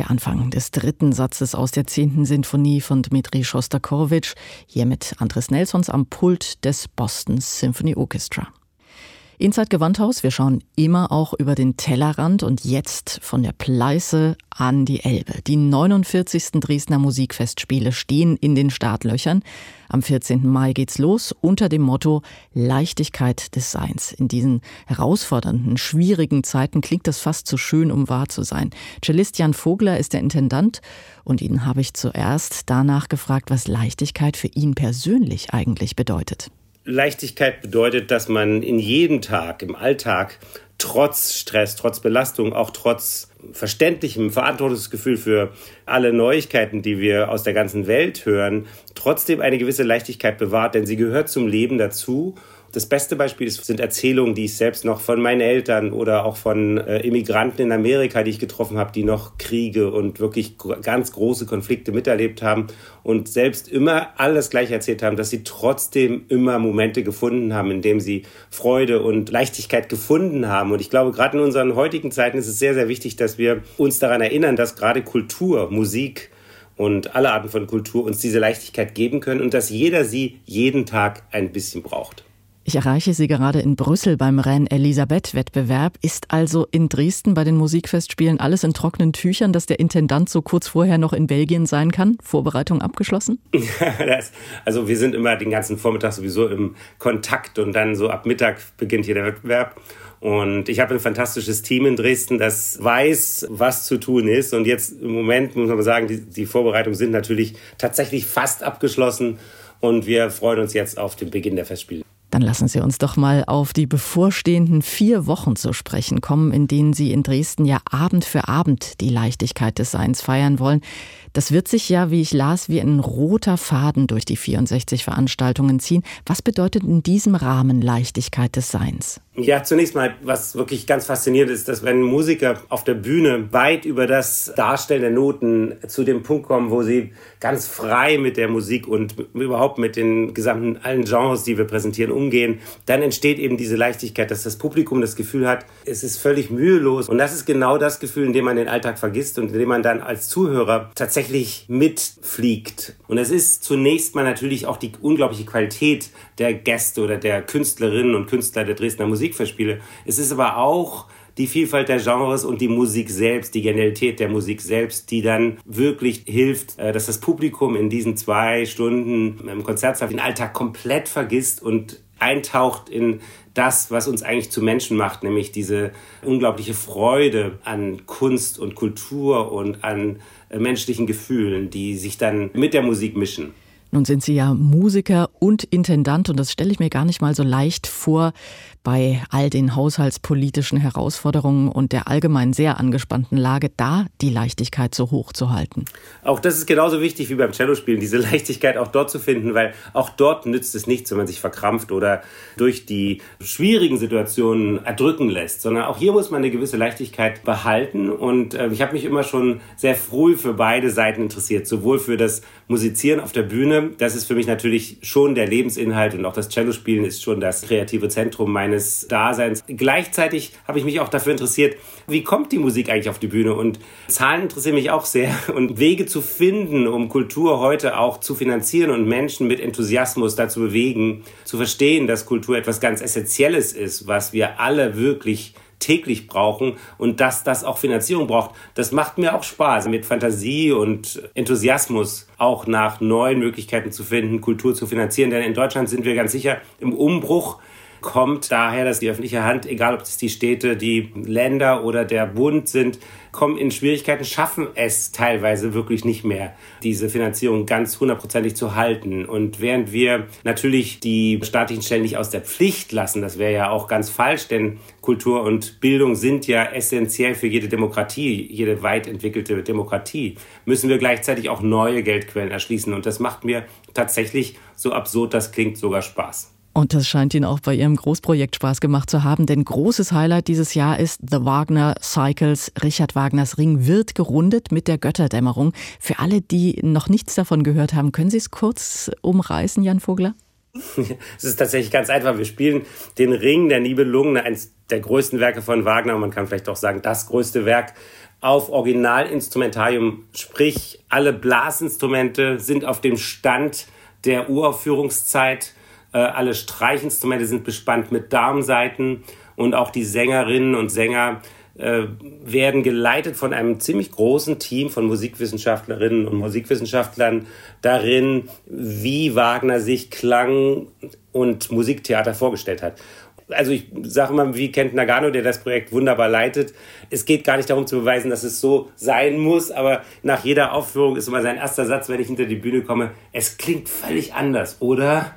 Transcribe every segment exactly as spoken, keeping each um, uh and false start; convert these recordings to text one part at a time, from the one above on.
der Anfang des dritten Satzes aus der zehnten Sinfonie von Dmitri Schostakowitsch, hier mit Andres Nelsons am Pult des Boston Symphony Orchestra. Inside Gewandhaus, wir schauen immer auch über den Tellerrand und jetzt von der Pleiße an die Elbe. Die neunundvierzigsten Dresdner Musikfestspiele stehen in den Startlöchern. Am vierzehnten Mai geht's los unter dem Motto Leichtigkeit des Seins. In diesen herausfordernden, schwierigen Zeiten klingt das fast zu schön, um wahr zu sein. Cellist Jan Vogler ist der Intendant und ihn habe ich zuerst danach gefragt, was Leichtigkeit für ihn persönlich eigentlich bedeutet. Leichtigkeit bedeutet, dass man in jedem Tag, im Alltag, trotz Stress, trotz Belastung, auch trotz verständlichem Verantwortungsgefühl für alle Neuigkeiten, die wir aus der ganzen Welt hören, trotzdem eine gewisse Leichtigkeit bewahrt, denn sie gehört zum Leben dazu. Das beste Beispiel sind Erzählungen, die ich selbst noch von meinen Eltern oder auch von äh, Immigranten in Amerika, die ich getroffen habe, die noch Kriege und wirklich gr- ganz große Konflikte miterlebt haben und selbst immer alles gleich erzählt haben, dass sie trotzdem immer Momente gefunden haben, in denen sie Freude und Leichtigkeit gefunden haben. Und ich glaube, gerade in unseren heutigen Zeiten ist es sehr, sehr wichtig, dass wir uns daran erinnern, dass gerade Kultur, Musik und alle Arten von Kultur uns diese Leichtigkeit geben können und dass jeder sie jeden Tag ein bisschen braucht. Ich erreiche Sie gerade in Brüssel beim Reine-Elisabeth-Wettbewerb. Ist also in Dresden bei den Musikfestspielen alles in trockenen Tüchern, dass der Intendant so kurz vorher noch in Belgien sein kann? Vorbereitung abgeschlossen? das, also wir sind immer den ganzen Vormittag sowieso im Kontakt und dann so ab Mittag beginnt hier der Wettbewerb. Und ich habe ein fantastisches Team in Dresden, das weiß, was zu tun ist. Und jetzt im Moment muss man sagen, die, die Vorbereitungen sind natürlich tatsächlich fast abgeschlossen. Und wir freuen uns jetzt auf den Beginn der Festspiele. Dann lassen Sie uns doch mal auf die bevorstehenden vier Wochen zu sprechen kommen, in denen Sie in Dresden ja Abend für Abend die Leichtigkeit des Seins feiern wollen. Das wird sich ja, wie ich las, wie ein roter Faden durch die vierundsechzig Veranstaltungen ziehen. Was bedeutet in diesem Rahmen Leichtigkeit des Seins? Ja, zunächst mal, was wirklich ganz faszinierend ist, dass wenn Musiker auf der Bühne weit über das Darstellen der Noten zu dem Punkt kommen, wo sie ganz frei mit der Musik und überhaupt mit den gesamten allen Genres, die wir präsentieren, umgehen, dann entsteht eben diese Leichtigkeit, dass das Publikum das Gefühl hat, es ist völlig mühelos. Und das ist genau das Gefühl, in dem man den Alltag vergisst und in dem man dann als Zuhörer tatsächlich mitfliegt. Und es ist zunächst mal natürlich auch die unglaubliche Qualität der Gäste oder der Künstlerinnen und Künstler der Dresdner Musikfestspiele. Es ist aber auch die Vielfalt der Genres und die Musik selbst, die Genialität der Musik selbst, die dann wirklich hilft, dass das Publikum in diesen zwei Stunden im Konzertsaal den Alltag komplett vergisst und eintaucht in das, was uns eigentlich zu Menschen macht, nämlich diese unglaubliche Freude an Kunst und Kultur und an menschlichen Gefühlen, die sich dann mit der Musik mischen. Nun sind Sie ja Musiker und Intendant und das stelle ich mir gar nicht mal so leicht vor, bei all den haushaltspolitischen Herausforderungen und der allgemein sehr angespannten Lage, da die Leichtigkeit so hoch zu halten. Auch das ist genauso wichtig wie beim Cellospielen, diese Leichtigkeit auch dort zu finden, weil auch dort nützt es nichts, wenn man sich verkrampft oder durch die schwierigen Situationen erdrücken lässt, sondern auch hier muss man eine gewisse Leichtigkeit behalten und äh, ich habe mich immer schon sehr früh für beide Seiten interessiert, sowohl für das Musizieren auf der Bühne, das ist für mich natürlich schon der Lebensinhalt und auch das Cellospielen ist schon das kreative Zentrum meines Daseins. Gleichzeitig habe ich mich auch dafür interessiert, wie kommt die Musik eigentlich auf die Bühne? Und Zahlen interessieren mich auch sehr. Und Wege zu finden, um Kultur heute auch zu finanzieren und Menschen mit Enthusiasmus dazu bewegen, zu verstehen, dass Kultur etwas ganz Essentielles ist, was wir alle wirklich täglich brauchen und dass das auch Finanzierung braucht, das macht mir auch Spaß, mit Fantasie und Enthusiasmus auch nach neuen Möglichkeiten zu finden, Kultur zu finanzieren. Denn in Deutschland sind wir ganz sicher im Umbruch. Kommt daher, dass die öffentliche Hand, egal ob es die Städte, die Länder oder der Bund sind, kommen in Schwierigkeiten, schaffen es teilweise wirklich nicht mehr, diese Finanzierung ganz hundertprozentig zu halten. Und während wir natürlich die staatlichen Stellen nicht aus der Pflicht lassen, das wäre ja auch ganz falsch, denn Kultur und Bildung sind ja essentiell für jede Demokratie, jede weit entwickelte Demokratie, müssen wir gleichzeitig auch neue Geldquellen erschließen. Und das macht mir tatsächlich, so absurd das klingt, sogar Spaß. Und das scheint Ihnen auch bei Ihrem Großprojekt Spaß gemacht zu haben, denn großes Highlight dieses Jahr ist The Wagner Cycles. Richard Wagners Ring wird gerundet mit der Götterdämmerung. Für alle, die noch nichts davon gehört haben, können Sie es kurz umreißen, Jan Vogler? Es ist tatsächlich ganz einfach. Wir spielen den Ring der Nibelungen, eines der größten Werke von Wagner. Und man kann vielleicht auch sagen, das größte Werk auf Originalinstrumentarium. Sprich, alle Blasinstrumente sind auf dem Stand der Uraufführungszeit. Äh, alle Streichinstrumente sind bespannt mit Darmsaiten. Und auch die Sängerinnen und Sänger äh, werden geleitet von einem ziemlich großen Team von Musikwissenschaftlerinnen und Musikwissenschaftlern darin, wie Wagner sich Klang und Musiktheater vorgestellt hat. Also ich sage mal, wie Kent Nagano, der das Projekt wunderbar leitet, es geht gar nicht darum zu beweisen, dass es so sein muss, aber nach jeder Aufführung ist immer sein erster Satz, wenn ich hinter die Bühne komme, es klingt völlig anders, oder?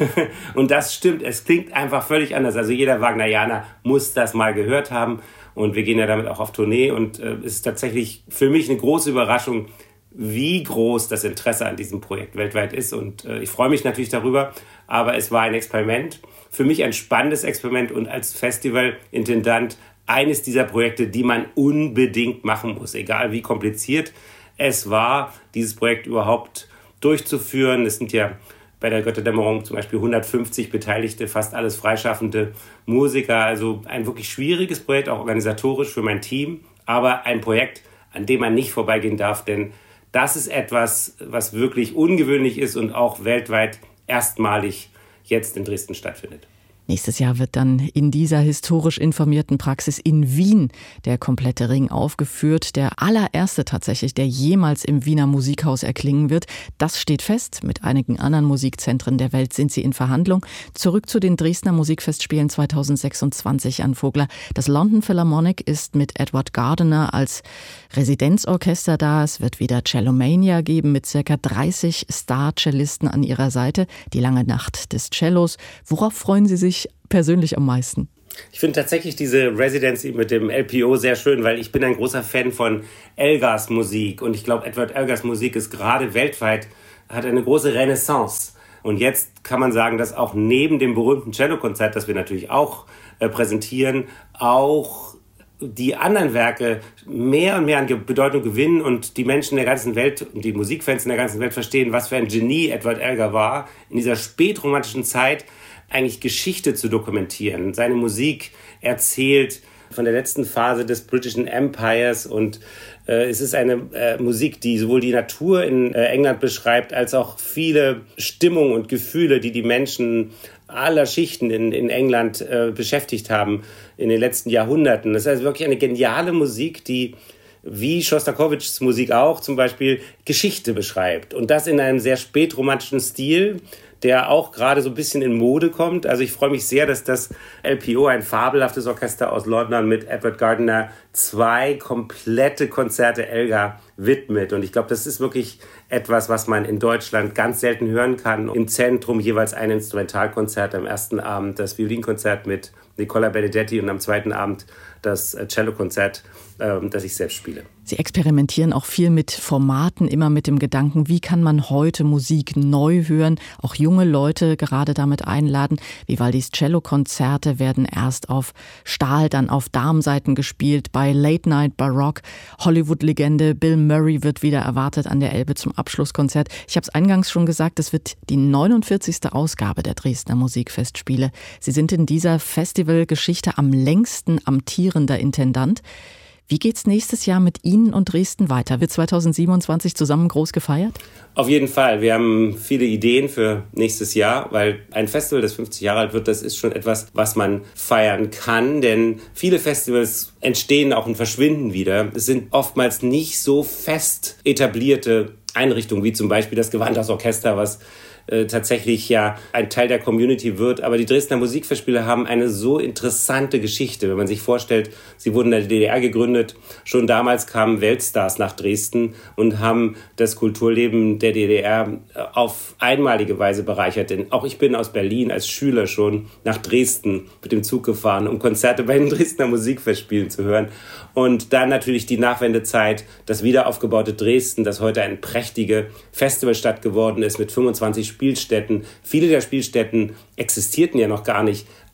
Und das stimmt, es klingt einfach völlig anders. Also jeder Wagnerianer muss das mal gehört haben und wir gehen ja damit auch auf Tournee und äh, es ist tatsächlich für mich eine große Überraschung, wie groß das Interesse an diesem Projekt weltweit ist und äh, ich freue mich natürlich darüber, aber es war ein Experiment. Für mich ein spannendes Experiment und als Festivalintendant eines dieser Projekte, die man unbedingt machen muss, egal wie kompliziert es war, dieses Projekt überhaupt durchzuführen. Es sind ja bei der Götterdämmerung zum Beispiel hundertfünfzig Beteiligte, fast alles freischaffende Musiker. Also ein wirklich schwieriges Projekt, auch organisatorisch für mein Team, aber ein Projekt, an dem man nicht vorbeigehen darf, denn das ist etwas, was wirklich ungewöhnlich ist und auch weltweit erstmalig jetzt in Dresden stattfindet. Nächstes Jahr wird dann in dieser historisch informierten Praxis in Wien der komplette Ring aufgeführt. Der allererste tatsächlich, der jemals im Wiener Musikhaus erklingen wird. Das steht fest. Mit einigen anderen Musikzentren der Welt sind sie in Verhandlung. Zurück zu den Dresdner Musikfestspielen zweitausendsechsundzwanzig an Vogler. Das London Philharmonic ist mit Edward Gardiner als Residenzorchester da. Es wird wieder Cellomania geben mit circa dreißig Star-Cellisten an ihrer Seite. Die lange Nacht des Cellos. Worauf freuen Sie sich persönlich am meisten? Ich finde tatsächlich diese Residency mit dem L P O sehr schön, weil ich bin ein großer Fan von Elgars Musik und ich glaube, Edward Elgars Musik ist gerade weltweit, hat eine große Renaissance. Und jetzt kann man sagen, dass auch neben dem berühmten Cellokonzert, das wir natürlich auch äh, präsentieren, auch die anderen Werke mehr und mehr an Bedeutung gewinnen und die Menschen der ganzen Welt und die Musikfans in der ganzen Welt verstehen, was für ein Genie Edward Elgar war, in dieser spätromantischen Zeit eigentlich Geschichte zu dokumentieren. Seine Musik erzählt von der letzten Phase des Britischen Empires und äh, es ist eine äh, Musik, die sowohl die Natur in äh, England beschreibt, als auch viele Stimmungen und Gefühle, die die Menschen aller Schichten in, in England äh, beschäftigt haben in den letzten Jahrhunderten. Das ist also wirklich eine geniale Musik, die wie Schostakowitschs Musik auch zum Beispiel Geschichte beschreibt und das in einem sehr spätromantischen Stil, der auch gerade so ein bisschen in Mode kommt. Also ich freue mich sehr, dass das L P O, ein fabelhaftes Orchester aus London mit Edward Gardiner, zwei komplette Konzerte Elgar widmet. Und ich glaube, das ist wirklich etwas, was man in Deutschland ganz selten hören kann. Im Zentrum jeweils ein Instrumentalkonzert, am ersten Abend das Violinkonzert mit Nicola Benedetti und am zweiten Abend das Cellokonzert, ähm, das ich selbst spiele. Sie experimentieren auch viel mit Formaten, immer mit dem Gedanken, wie kann man heute Musik neu hören, auch junge Leute gerade damit einladen. Vivaldis Cellokonzerte werden erst auf Stahl, dann auf Darmsaiten gespielt, bei Late Night Baroque. Hollywood-Legende Bill Murray wird wieder erwartet an der Elbe zum Abschlusskonzert. Ich habe es eingangs schon gesagt, es wird die neunundvierzigste Ausgabe der Dresdner Musikfestspiele. Sie sind in dieser Festivalgeschichte am längsten amtierender Intendant. Wie geht's nächstes Jahr mit Ihnen und Dresden weiter? Wird zweitausendsiebenundzwanzig zusammen groß gefeiert? Auf jeden Fall. Wir haben viele Ideen für nächstes Jahr, weil ein Festival, das fünfzig Jahre alt wird, das ist schon etwas, was man feiern kann. Denn viele Festivals entstehen auch und verschwinden wieder. Es sind oftmals nicht so fest etablierte Einrichtungen, wie zum Beispiel das Gewandhausorchester, was äh, tatsächlich ja ein Teil der Community wird. Aber die Dresdner Musikfestspiele haben eine so interessante Geschichte. Wenn man sich vorstellt, sie wurden in der D D R gegründet. Schon damals kamen Weltstars nach Dresden und haben das Kulturleben der D D R auf einmalige Weise bereichert. Denn auch ich bin aus Berlin als Schüler schon nach Dresden mit dem Zug gefahren, um Konzerte bei den Dresdner Musikfestspielen zu hören. Und dann natürlich die Nachwendezeit, das wiederaufgebaute Dresden, das heute eine prächtige Festivalstadt geworden ist mit fünfundzwanzig Spielstätten. Viele der Spielstätten existierten ja noch gar nicht,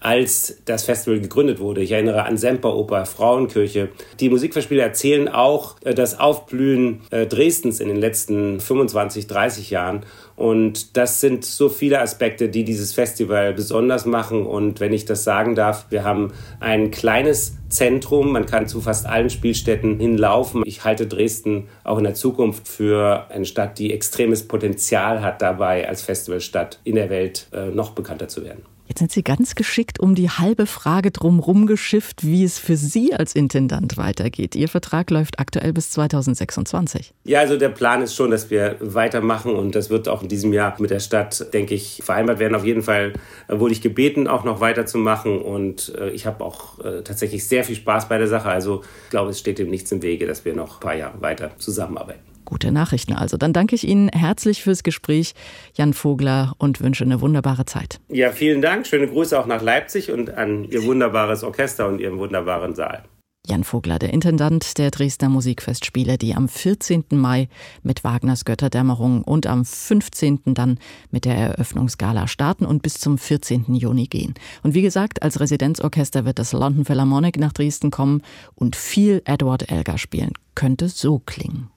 als das Festival gegründet wurde. Ich erinnere an Semperoper, Frauenkirche. Die Musikfestspiele erzählen auch das Aufblühen Dresdens in den letzten fünfundzwanzig, dreißig Jahren. Und das sind so viele Aspekte, die dieses Festival besonders machen. Und wenn ich das sagen darf, wir haben ein kleines Zentrum. Man kann zu fast allen Spielstätten hinlaufen. Ich halte Dresden auch in der Zukunft für eine Stadt, die extremes Potenzial hat, dabei als Festivalstadt in der Welt äh, noch bekannter zu werden. Jetzt sind Sie ganz geschickt um die halbe Frage drumherum geschifft, wie es für Sie als Intendant weitergeht. Ihr Vertrag läuft aktuell bis zweitausendsechsundzwanzig. Ja, also der Plan ist schon, dass wir weitermachen und das wird auch in diesem Jahr mit der Stadt, denke ich, vereinbart werden. Auf jeden Fall wurde ich gebeten, auch noch weiterzumachen und äh, ich habe auch äh, tatsächlich sehr viel Spaß bei der Sache. Also ich glaube, es steht dem nichts im Wege, dass wir noch ein paar Jahre weiter zusammenarbeiten. Gute Nachrichten also. Dann danke ich Ihnen herzlich fürs Gespräch, Jan Vogler, und wünsche eine wunderbare Zeit. Ja, vielen Dank. Schöne Grüße auch nach Leipzig und an Ihr wunderbares Orchester und Ihren wunderbaren Saal. Jan Vogler, der Intendant der Dresdner Musikfestspiele, die am vierzehnten Mai mit Wagners Götterdämmerung und am fünfzehnten dann mit der Eröffnungsgala starten und bis zum vierzehnten Juni gehen. Und wie gesagt, als Residenzorchester wird das London Philharmonic nach Dresden kommen und viel Edward Elgar spielen. Könnte so klingen.